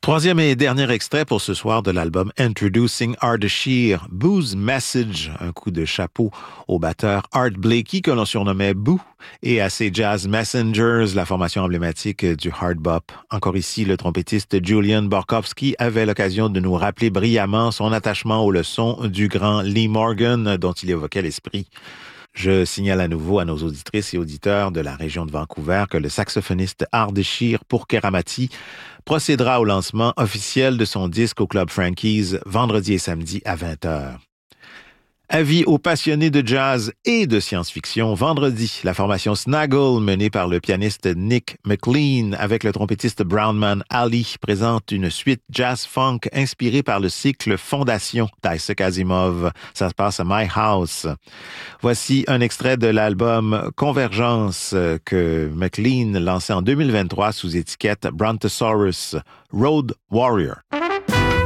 Troisième et dernier extrait pour ce soir de l'album Introducing Ardeshir, Boo's Message, un coup de chapeau au batteur Art Blakey que l'on surnommait Boo, et à ses Jazz Messengers, la formation emblématique du hard bop. Encore ici, le trompettiste Julian Borkowski avait l'occasion de nous rappeler brillamment son attachement aux leçons du grand Lee Morgan dont il évoquait l'esprit. Je signale à nouveau à nos auditrices et auditeurs de la région de Vancouver que le saxophoniste Ardeshir Pourkeramati procédera au lancement officiel de son disque au Club Frankie's vendredi et samedi à 20h. Avis aux passionnés de jazz et de science-fiction, vendredi, la formation Snaggle, menée par le pianiste Nick McLean avec le trompettiste Brownman Ali, présente une suite jazz-funk inspirée par le cycle Fondation d'Isaac Asimov. Ça se passe à My House. Voici un extrait de l'album Convergence que McLean lançait en 2023 sous étiquette Brontosaurus, Road Warrior.